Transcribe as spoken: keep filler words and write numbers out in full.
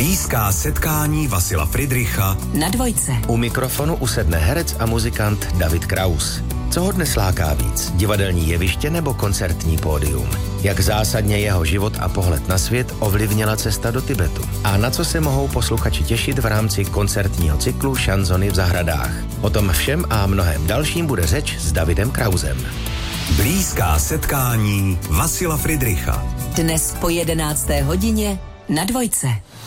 Blízká setkání Vasila Friedricha na Dvojce. U mikrofonu usedne herec a muzikant David Kraus. Co ho dnes láká víc, divadelní jeviště nebo koncertní pódium? Jak zásadně jeho život a pohled na svět ovlivnila cesta do Tibetu? A na co se mohou posluchači těšit v rámci koncertního cyklu Šanzony v zahradách? O tom všem a mnohem dalším bude řeč s Davidem Krausem. Blízká setkání Vasila Friedricha. Dnes po jedenácté hodině na Dvojce.